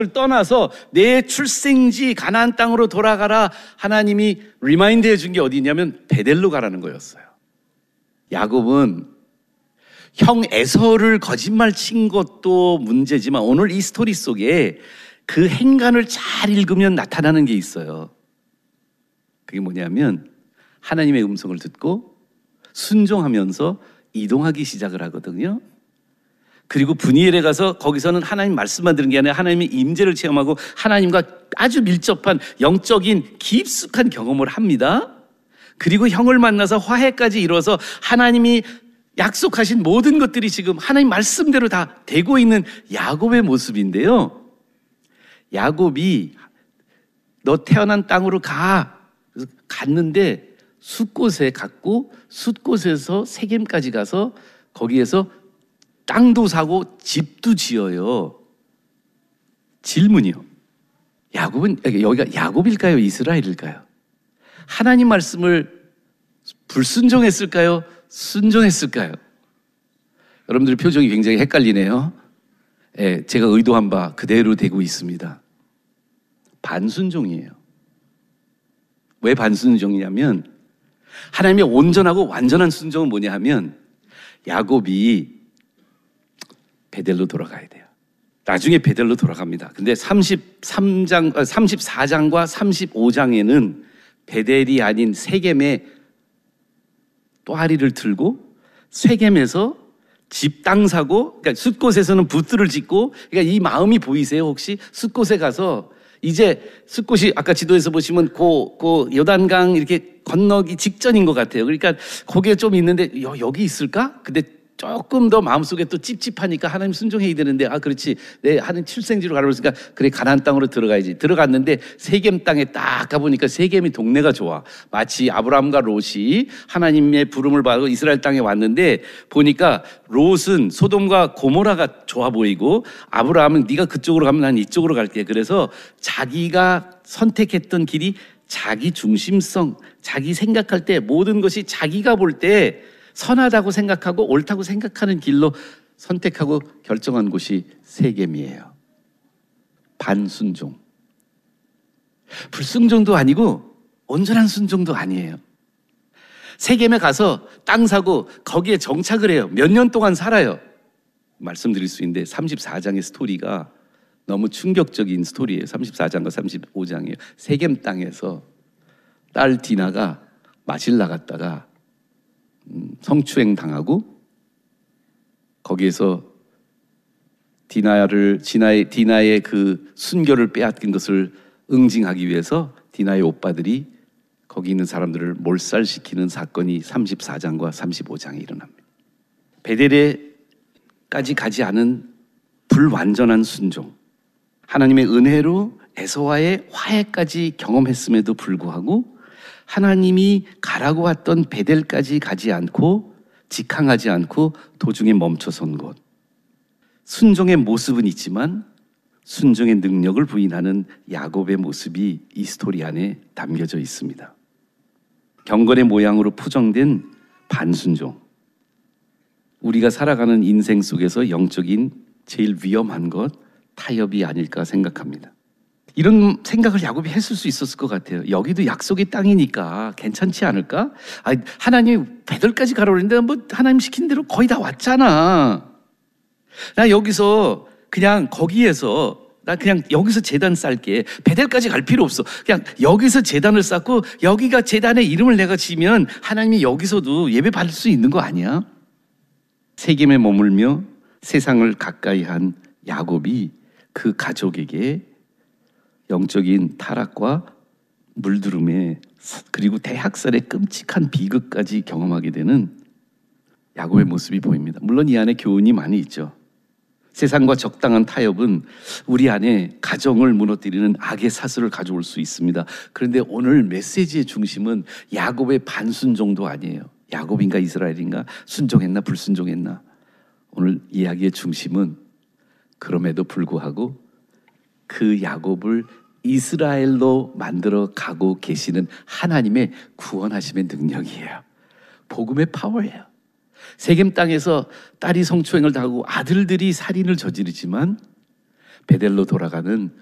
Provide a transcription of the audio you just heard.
떠나서 내 출생지 가나안 땅으로 돌아가라. 하나님이 리마인드 해준 게 어디냐면 베델로 가라는 거였어요. 야곱은 형 에서를 거짓말 친 것도 문제지만 오늘 이 스토리 속에 그 행간을 잘 읽으면 나타나는 게 있어요. 그게 뭐냐면 하나님의 음성을 듣고 순종하면서 이동하기 시작을 하거든요. 그리고 브니엘에 가서 거기서는 하나님 말씀만 들은 게 아니라 하나님의 임재를 체험하고 하나님과 아주 밀접한 영적인 깊숙한 경험을 합니다. 그리고 형을 만나서 화해까지 이루어서 하나님이 약속하신 모든 것들이 지금 하나님 말씀대로 다 되고 있는 야곱의 모습인데요. 야곱이 너 태어난 땅으로 가. 그래서 갔는데 숫곳에 갔고 숫곳에서 세겜까지 가서 거기에서 땅도 사고 집도 지어요. 질문이요. 야곱은 여기가 야곱일까요? 이스라엘일까요? 하나님 말씀을 불순종했을까요? 순종했을까요? 여러분들 표정이 굉장히 헷갈리네요. 예, 제가 의도한 바 그대로 되고 있습니다. 반순종이에요. 왜 반순종이냐면 하나님의 온전하고 완전한 순종은 뭐냐 하면 야곱이 베델로 돌아가야 돼요. 나중에 베델로 돌아갑니다. 근데 34장과 35장에는 베델이 아닌 세겜에 또아리를 들고 세겜에서 집 땅 사고, 그러니까 숫곳에서는 붓들을 짓고, 그러니까 이 마음이 보이세요? 혹시 숫곳에 가서 이제 숫곳이 아까 지도에서 보시면 그 요단강 이렇게 건너기 직전인 것 같아요. 그러니까 거기에 좀 있는데 여기 있을까? 근데 조금 더 마음속에 또 찝찝하니까 하나님 순종해야 되는데 그렇지 내 하나님 출생지로 가라고 했으니까 그래 가나안 땅으로 들어가야지. 들어갔는데 세겜 땅에 딱 가보니까 세겜이 동네가 좋아. 마치 아브라함과 롯이 하나님의 부름을 받고 이스라엘 땅에 왔는데 보니까 롯은 소돔과 고모라가 좋아 보이고 아브라함은 네가 그쪽으로 가면 난 이쪽으로 갈게. 그래서 자기가 선택했던 길이 자기 중심성, 자기 생각할 때 모든 것이 자기가 볼 때 선하다고 생각하고 옳다고 생각하는 길로 선택하고 결정한 곳이 세겜이에요. 반순종. 불순종도 아니고 온전한 순종도 아니에요. 세겜에 가서 땅 사고 거기에 정착을 해요. 몇 년 동안 살아요. 말씀드릴 수 있는데 34장의 스토리가 너무 충격적인 스토리예요. 34장과 35장이에요. 세겜 땅에서 딸 디나가 마실 나갔다가 성추행 당하고 거기에서 디나의 그 순결을 빼앗긴 것을 응징하기 위해서 디나의 오빠들이 거기 있는 사람들을 몰살시키는 사건이 34장과 35장에 일어납니다. 베델에까지 가지 않은 불완전한 순종, 하나님의 은혜로 에서와의 화해까지 경험했음에도 불구하고 하나님이 가라고 했던 베델까지 가지 않고 직항하지 않고 도중에 멈춰선 곳. 순종의 모습은 있지만 순종의 능력을 부인하는 야곱의 모습이 이 스토리 안에 담겨져 있습니다. 경건의 모양으로 포장된 반순종. 우리가 살아가는 인생 속에서 영적인 제일 위험한 것, 타협이 아닐까 생각합니다. 이런 생각을 야곱이 했을 수 있었을 것 같아요. 여기도 약속의 땅이니까 괜찮지 않을까? 하나님이 베델까지 가라고 했는데 뭐 하나님 시킨 대로 거의 다 왔잖아. 나 여기서 그냥 거기에서 나 그냥 여기서 제단 쌓을게. 베델까지 갈 필요 없어. 그냥 여기서 제단을 쌓고 여기가 제단의 이름을 내가 지면 하나님이 여기서도 예배 받을 수 있는 거 아니야? 세겜에 머물며 세상을 가까이 한 야곱이 그 가족에게 영적인 타락과 물두름에 그리고 대학살의 끔찍한 비극까지 경험하게 되는 야곱의 모습이 보입니다. 물론 이 안에 교훈이 많이 있죠. 세상과 적당한 타협은 우리 안에 가정을 무너뜨리는 악의 사슬을 가져올 수 있습니다. 그런데 오늘 메시지의 중심은 야곱의 반순종도 아니에요. 야곱인가 이스라엘인가? 순종했나 불순종했나? 오늘 이야기의 중심은 그럼에도 불구하고 그 야곱을 이스라엘로 만들어 가고 계시는 하나님의 구원하심의 능력이에요. 복음의 파워예요. 세겜 땅에서 딸이 성추행을 당하고 아들들이 살인을 저지르지만 베델로 돌아가는